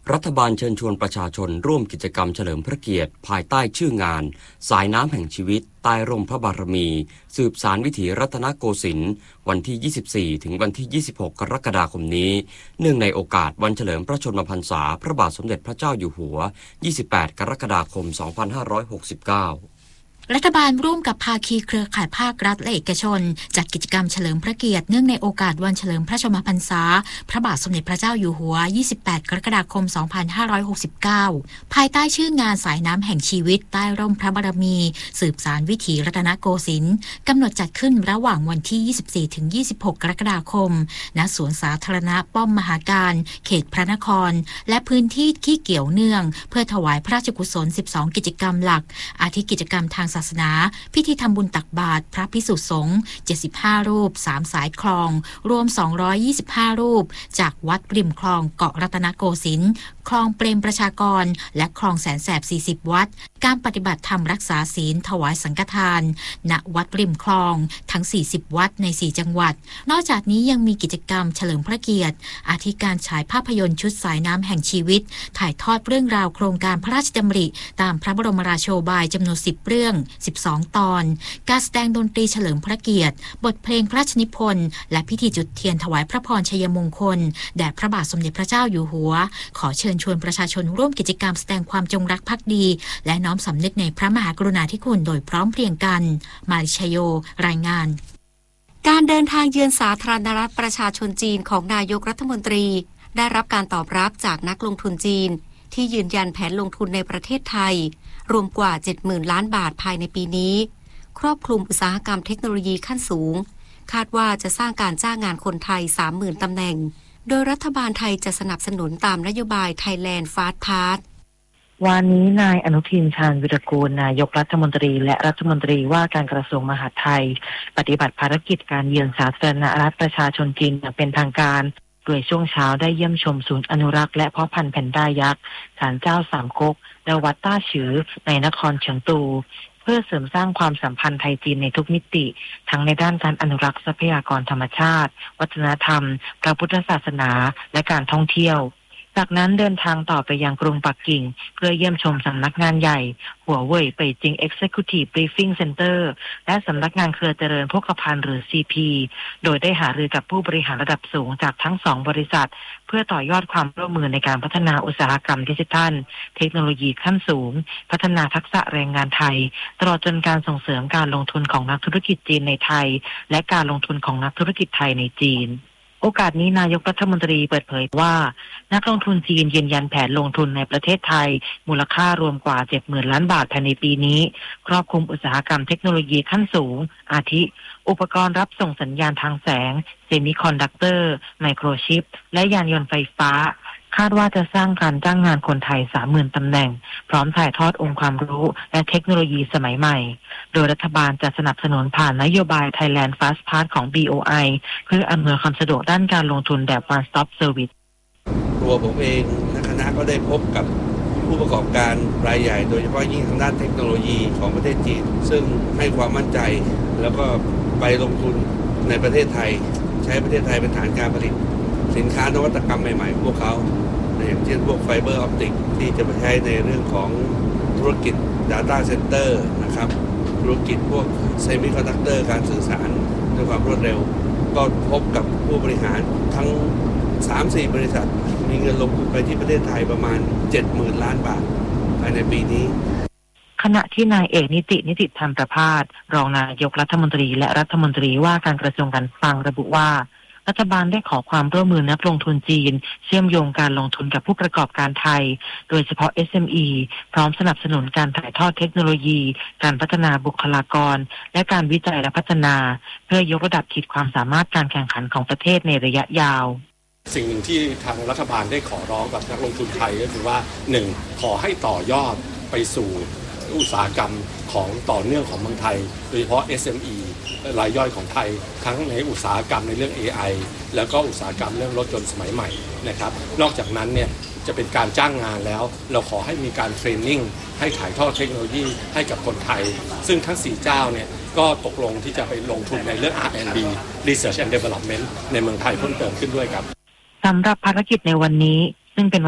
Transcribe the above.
รัฐบาลเชิญชวนประชาชนร่วมกิจกรรมเฉลิมพระเกียรติภายใต้ชื่องานสายน้ำแห่งชีวิตใต้ร่มพระบารมีสืบสานวิถีรัตนโกสินทร์วันที่ 24 ถึงวันที่ 26 กรกฎาคมนี้เนื่องในโอกาสวันเฉลิมพระชนมพรรษาพระบาทสมเด็จพระเจ้าอยู่หัว 28 กรกฎาคม 2569 รัฐบาลร่วมกับภาคีเครือข่ายภาครัฐและเอกชนจัดกิจกรรมเฉลิมพระเกียรติเนื่องในโอกาสวันเฉลิมพระชนมพรรษาพระบาทสมเด็จพระเจ้าอยู่หัว 28 กรกฎาคม 2569 ภายใต้ชื่องานสายน้ำแห่งชีวิตใต้ร่มพระบารมีสืบสานวิถีรัตนโกสินทร์กำหนดจัดขึ้นระหว่างวันที่ 24 ถึง 26 กรกฎาคมณสวนสาธารณะป้อมมหาการเขตพระนครและพื้นที่ที่เกี่ยวเนื่องเพื่อถวายพระราชกุศล 12 กิจกรรมหลักอาทิกิจกรรมทางศาสนาพิธีทำบุญตักบาตรพระภิกษุสงฆ์75 รูป3สายคลองรวม225 รูปจากวัดริมคลองเกาะรัตนโกสินทร์คลองเปรมประชากรและคลองแสนแสบ40 วัดการปฏิบัติธรรมรักษาศีลถวายสังฆทานณวัดริมคลองทั้ง40 วัดใน4จังหวัดนอกจากนี้ยังมีกิจกรรมเฉลิมพระเกียรติอาทิการฉายภาพยนตร์ชุดสายน้ำแห่งชีวิตถ่ายทอดเรื่องราวโครงการพระราชดำริตามพระบรมราโชบายจำนวน10 เรื่อง12 ตอนการแสดงดนตรีเฉลิมพระเกียรติบทเพลงพระราชนิพนธ์และพิธีจุดเทียนถวายพระพรชัยมงคลแด่พระบาทสมเด็จพระเจ้าอยู่หัวขอเชิญชวนประชาชนร่วมกิจกรรมแสดงความจงรักภักดีและน้อมสำนึกในพระมหากรุณาธิคุณโดยพร้อมเพรียงกันมาริชโยรายงานการเดินทางเยือนสาธารณรัฐประชาชนจีนของนายกรัฐมนตรีได้รับการตอบรับจากนักลงทุนจีนที่ยืนยันแผนลงทุนในประเทศไทยรวมกว่า 70,000 ล้านบาทภายในปีนี้ครอบคลุมอุตสาหกรรมเทคโนโลยีขั้นสูงคาดว่าจะสร้างการจ้างงานคนไทย 30,000 ตำแหน่งโดยรัฐบาลไทยจะสนับสนุนตามนโยบาย Thailand Fast Path วันนี้นายอนุทินชาญวิรากูลนายกรัฐมนตรีและรัฐมนตรีว่าการกระทรวงมหาดไทยปฏิบัติภารกิจการเยือนสาธารณรัฐประชาชนจีนอย่างเป็นทางการโดยช่วงเช้าได้เยี่ยมชมศูนย์อนุรักษ์และเพาะพันธุ์แพนด้ายักษ์ศาลเจ้าสามก๊กและวัดต้าฉือในนครเชียงตูเพื่อเสริมสร้างความสัมพันธ์ไทยจีนในทุกมิติทั้งในด้านการอนุรักษ์ทรัพยากรธรรมชาติวัฒนธรรมพระพุทธศาสนาและการท่องเที่ยวจากนั้นเดินทางต่อไปยังกรุงปักกิ่งเพื่อเยี่ยมชมสำนักงานใหญ่หัวเว่ยเป่ยจิง Executive Briefing Center และสำนักงานเครือเจริญโภคภัณฑ์หรือ CP โดยได้หารือกับผู้บริหารระดับสูงจากทั้ง2บริษัทเพื่อต่อยอดความร่วมมือในการพัฒนาอุตสาหกรรมดิจิทัลเทคโนโลยีขั้นสูงพัฒนาทักษะแรงงานไทยตลอดจนการส่งเสริมการลงทุนของนักธุรกิจจีนในไทยและการลงทุนของนักธุรกิจไทยในจีนโอกาสนี้นายกรัฐมนตรีเปิดเผยว่านักลงทุนจีนยืนยันแผนลงทุนในประเทศไทยมูลค่ารวมกว่า 70,000 ล้านบาทภายในปีนี้ครอบคลุมอุตสาหกรรมเทคโนโลยีขั้นสูงอาทิอุปกรณ์รับส่งสัญญาณทางแสงเซมิคอนดักเตอร์ไมโครชิปและยานยนต์ไฟฟ้าคาดว่าจะสร้างการจ้างงานคนไทย 30,000 ตำแหน่งพร้อมถ่ายทอดองค์ความรู้และเทคโนโลยีสมัยใหม่โดยรัฐบาลจะสนับสนุนผ่านนโยบาย Thailand Fast Path ของ BOI เพื่ออำนวยความสะดวกด้านการลงทุนแบบ One Stop Service ตัวผมเองและคณะก็ได้พบกับผู้ประกอบการรายใหญ่โดยเฉพาะยิ่งทางด้านเทคโนโลยีของประเทศจีนซึ่งให้ความมั่นใจแล้วก็ไปลงทุนในประเทศไทยใช้ประเทศไทยเป็นฐานการผลิตสินค้านวัตกรรมใหม่ๆพวกเขาอย่างเช่นพวกไฟเบอร์ออปติกที่จะไปใช้ในเรื่องของธุรกิจ Data Center นะครับธุรกิจพวกเซมิคอนดักเตอร์การสื่อสารด้วยความรวดเร็วก็พบกับผู้บริหารทั้ง 3-4 บริษัทมีเงินลงทุนไปที่ประเทศไทยประมาณ 70,000 ล้านบาทภายในปีนี้ขณะที่นายเอกนิติธรรมประภาสรองนายกรัฐมนตรีและรัฐมนตรีว่าการกระทรวงการคลังระบุว่ารัฐบาลได้ขอความร่วมมือนักลงทุนจีนเชื่อมโยงการลงทุนกับผู้ประกอบการไทยโดยเฉพาะ SME พร้อมสนับสนุนการถ่ายทอดเทคโนโลยีการพัฒนาบุคลากรและการวิจัยและพัฒนาเพื่อยกระดับขีดความสามารถการแข่งขันของประเทศในระยะยาวสิ่งหนึ่งที่ทางรัฐบาลได้ขอร้องกับนักลงทุนไทยก็คือว่า 1. ขอให้ต่อยอดไปสู่อุตสาหกรรมของต่อเนื่องของเมืองไทยโดยเฉพาะ SME รายย่อยของไทยทั้งในอุตสาหกรรมในเรื่อง AI แล้วก็อุตสาหกรรมเรื่องรถยนต์สมัยใหม่นะครับนอกจากนั้นเนี่ยจะเป็นการจ้างงานแล้วเราขอให้มีการเทรนนิ่งให้ถ่ายทอดเทคโนโลยีให้กับคนไทยซึ่งทั้ง4เจ้าเนี่ยก็ตกลงที่จะไปลงทุนในเรื่อง R&D Research and Development ในเมืองไทยเพิ่มเติมขึ้นด้วยครับสำหรับภารกิจในวันนี้ซึ่งเป็น